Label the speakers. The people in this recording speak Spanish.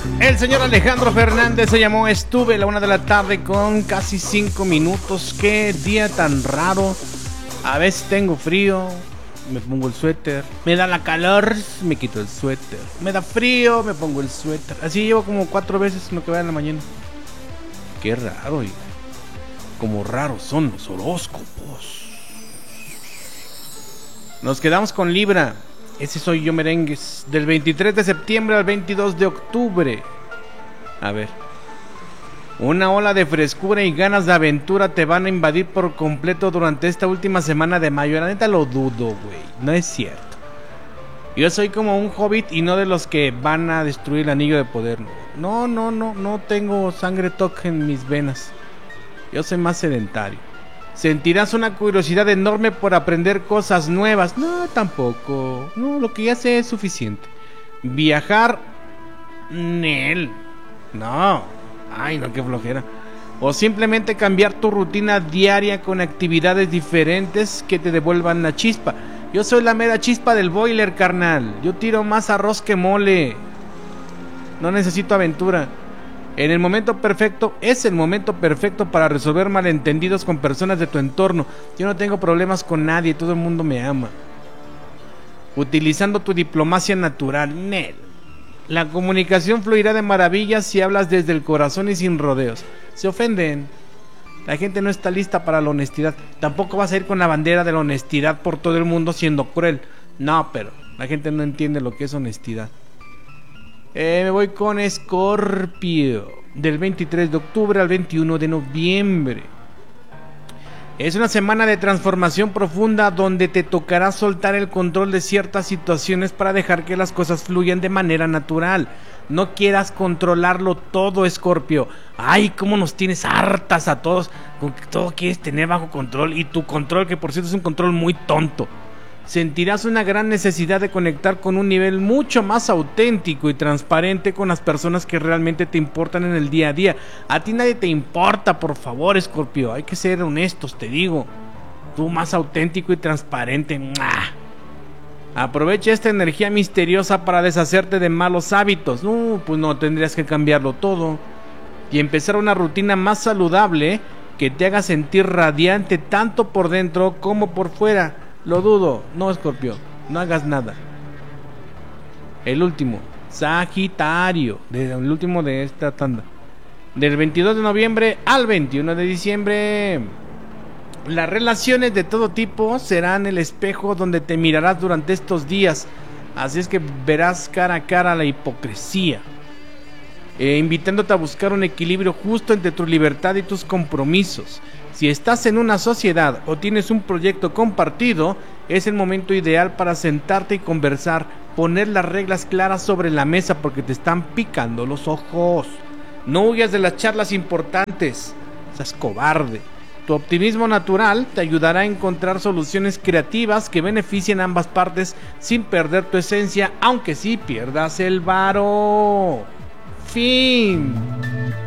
Speaker 1: El señor Alejandro Fernández se llamó Estuve, la 1 de la tarde con casi 5 minutos. Qué día tan raro. A veces tengo frío, me pongo el suéter. Me da la calor, me quito el suéter. Me da frío, me pongo el suéter. Así llevo como 4 veces en lo que va en la mañana. Qué raro, oiga. Como raros son los horóscopos. Nos quedamos con Libra. Ese soy yo, merengues. Del 23 de septiembre al 22 de octubre. A ver. Una ola de frescura y ganas de aventura te van a invadir por completo durante esta última semana de mayo. La neta lo dudo, güey. No es cierto. Yo soy como un hobbit y no de los que van a destruir el anillo de poder. No tengo sangre toque en mis venas. Yo soy más sedentario. Sentirás una curiosidad enorme por aprender cosas nuevas. No, tampoco. No, lo que ya sé es suficiente. Viajar. Nel. No. Ay, no, qué flojera. O simplemente cambiar tu rutina diaria con actividades diferentes que te devuelvan la chispa. Yo soy la mera chispa del boiler, carnal. Yo tiro más arroz que mole. No necesito aventura. En el momento perfecto, es el momento perfecto para resolver malentendidos con personas de tu entorno. Yo no tengo problemas con nadie, todo el mundo me ama. Utilizando tu diplomacia natural, Nel. La comunicación fluirá de maravilla si hablas desde el corazón y sin rodeos. Se ofenden. La gente no está lista para la honestidad. Tampoco vas a ir con la bandera de la honestidad por todo el mundo siendo cruel. No, pero la gente no entiende lo que es honestidad. Me voy con Escorpio. Del 23 de octubre al 21 de noviembre. Es una semana de transformación profunda donde te tocará soltar el control de ciertas situaciones para dejar que las cosas fluyan de manera natural. No quieras controlarlo todo, Escorpio. Ay, cómo nos tienes hartas a todos. Con que todo quieres tener bajo control. Y tu control, que por cierto es un control muy tonto. Sentirás una gran necesidad de conectar con un nivel mucho más auténtico y transparente con las personas que realmente te importan en el día a día. A ti nadie te importa, por favor, Escorpio. Hay que ser honestos, te digo. Tú más auténtico y transparente. ¡Mua! Aprovecha esta energía misteriosa para deshacerte de malos hábitos. No, pues no, tendrías que cambiarlo todo. Y empezar una rutina más saludable que te haga sentir radiante tanto por dentro como por fuera. Lo dudo, no, Escorpio, no hagas nada. El último, Sagitario, el último de esta tanda. Del 22 de noviembre al 21 de diciembre. Las relaciones de todo tipo serán el espejo donde te mirarás durante estos días. Así es que verás cara a cara la hipocresía. Invitándote a buscar un equilibrio justo entre tu libertad y tus compromisos. Si estás en una sociedad o tienes un proyecto compartido, es el momento ideal para sentarte y conversar, poner las reglas claras sobre la mesa porque te están picando los ojos. No huyas de las charlas importantes, seas cobarde. Tu optimismo natural te ayudará a encontrar soluciones creativas que beneficien a ambas partes sin perder tu esencia, aunque sí pierdas el varo. Fin.